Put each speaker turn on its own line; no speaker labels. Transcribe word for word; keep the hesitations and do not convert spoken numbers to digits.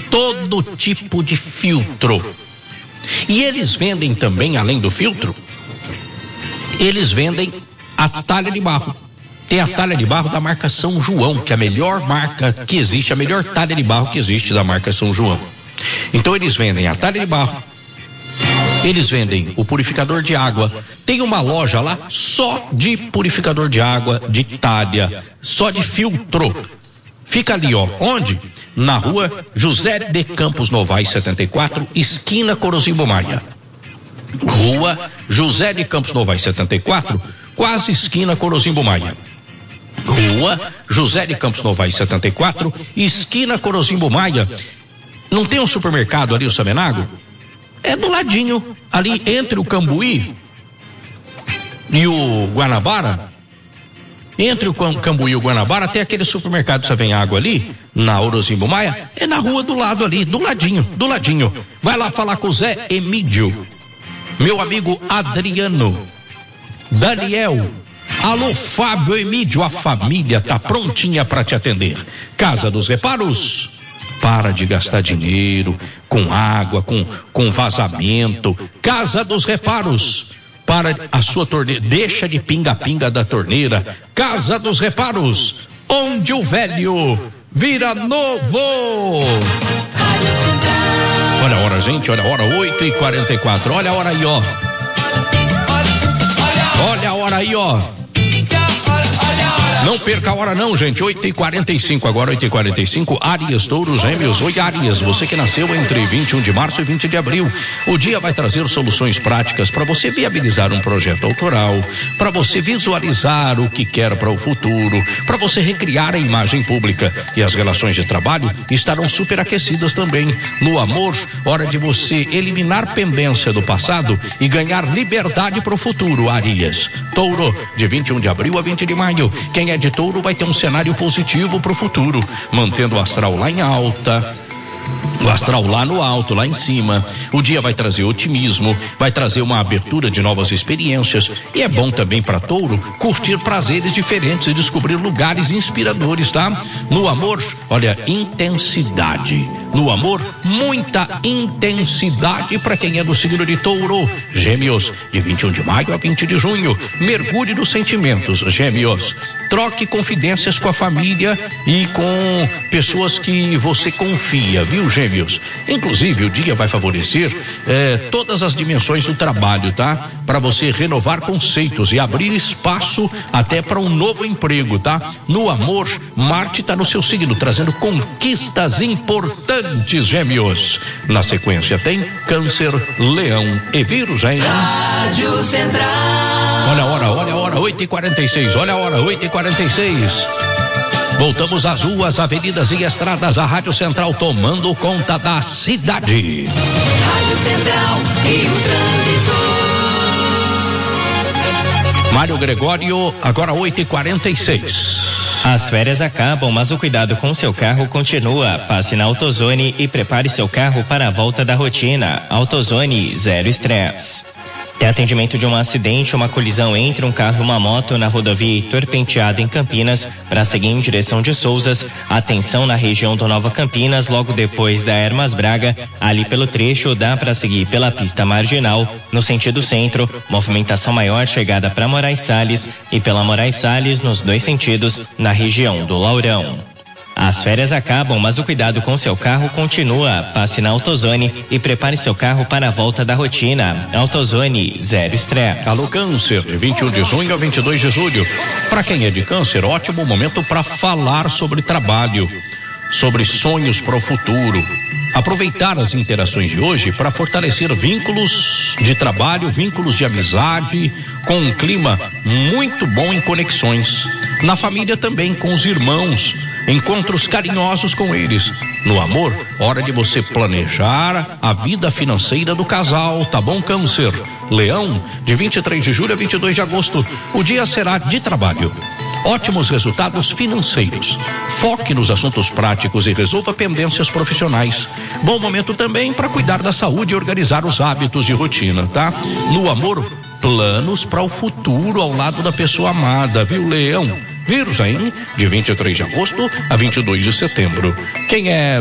todo tipo de filtro. E eles vendem também, além do filtro, eles vendem a talha de barro. Tem a talha de barro da marca São João, que é a melhor marca que existe, a melhor talha de barro que existe da marca São João. Então eles vendem a talha de barro, eles vendem o purificador de água. Tem uma loja lá só de purificador de água, de talha, só de filtro. Fica ali, ó, onde? Na rua José de Campos Novaes setenta e quatro, esquina Corozimbo Maia. Rua José de Campos Novaes setenta e quatro, quase esquina Corozimbo Maia. Rua José de Campos Novaes setenta e quatro, esquina Corozimbo Maia. Não tem um supermercado ali, o Samenago? É do ladinho, ali entre o Cambuí e o Guanabara. Entre o Cambuí e o Guanabara tem aquele supermercado Só Vem Água ali, na Orozimbo Maia, é na rua do lado ali, do ladinho, do ladinho. Vai lá falar com o Zé Emídio, meu amigo Adriano, Daniel. Alô, Fábio Emídio, a família tá prontinha para te atender. Casa dos Reparos. Para de gastar dinheiro com água, com, com vazamento. Casa dos Reparos. Para a sua torneira, deixa de pinga-pinga da torneira. Casa dos Reparos, onde o velho vira novo. Olha a hora, gente, olha a hora, oito e quarenta e quatro. Olha a hora aí, ó. Olha a hora aí, ó. Não perca a hora não, gente, oito e quarenta e cinco, agora oito e quarenta e cinco, Áries, Touros, Gêmeos. Oi, Áries, você que nasceu entre vinte e um de março e vinte de abril, o dia vai trazer soluções práticas para você viabilizar um projeto autoral, para você visualizar o que quer para o futuro, para você recriar a imagem pública, e as relações de trabalho estarão superaquecidas também. No amor, hora de você eliminar pendência do passado e ganhar liberdade para o futuro, Áries. Touro, de vinte e um de abril a vinte de maio, quem é de Touro vai ter um cenário positivo para o futuro, mantendo o astral lá em alta, o astral lá no alto, lá em cima. O dia vai trazer otimismo, vai trazer uma abertura de novas experiências, e é bom também para Touro curtir prazeres diferentes e descobrir lugares inspiradores, tá? No amor, olha, intensidade. No amor, muita intensidade para quem é do signo de Touro. Gêmeos, de vinte e um de maio a vinte de junho, mergulhe nos sentimentos, Gêmeos. Troque confidências com a família e com pessoas que você confia, viu, Gêmeos? Inclusive, o dia vai favorecer eh, todas as dimensões do trabalho, tá? Para você renovar conceitos e abrir espaço até para um novo emprego, tá? No amor, Marte está no seu signo, trazendo conquistas importantes, Gêmeos. Na sequência tem Câncer, Leão e Virgem.
Rádio Central.
Olha a hora, olha a hora, oito e quarenta e seis, olha a hora, oito e quarenta e seis. Voltamos às ruas, avenidas e estradas, a Rádio Central tomando conta da cidade.
Rádio Central e o trânsito.
Mário Gregório, agora oito e quarenta e seis.
As férias acabam, mas o cuidado com seu carro continua. Passe na AutoZone e prepare seu carro para a volta da rotina. AutoZone, zero estresse. Tem atendimento de um acidente, uma colisão entre um carro e uma moto na rodovia Heitor Penteado, em Campinas, para seguir em direção de Souzas. Atenção na região do Nova Campinas, logo depois da Hermas Braga. Ali pelo trecho dá para seguir pela pista marginal, no sentido centro. Movimentação maior chegada para Moraes Salles e pela Moraes Salles nos dois sentidos, na região do Laurão. As férias acabam, mas o cuidado com seu carro continua. Passe na AutoZone e prepare seu carro para a volta da rotina. AutoZone, zero estresse.
Alô, Câncer, de vinte e um de junho a vinte e dois de julho. Para quem é de Câncer, ótimo momento para falar sobre trabalho, sobre sonhos para o futuro. Aproveitar as interações de hoje para fortalecer vínculos de trabalho, vínculos de amizade, com um clima muito bom em conexões. Na família também, com os irmãos, encontros carinhosos com eles. No amor, hora de você planejar a vida financeira do casal, tá bom, Câncer? Leão, de vinte e três de julho a vinte e dois de agosto, o dia será de trabalho. Ótimos resultados financeiros. Foque nos assuntos práticos e resolva pendências profissionais. Bom momento também para cuidar da saúde e organizar os hábitos de rotina, tá? No amor, planos para o futuro ao lado da pessoa amada, viu, Leão? Virgem, de vinte e três de agosto a vinte e dois de setembro. Quem é